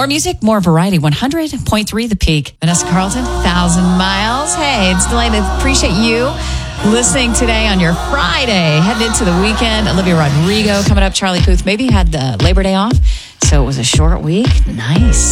music, more variety. 100.3 The Peak. Vanessa Carlton, 1,000 Miles. Hey, it's delighted. Appreciate you listening today on your Friday. Heading into the weekend. Olivia Rodrigo coming up. Charlie Puth maybe had the Labor Day off, so it was a short week. Nice.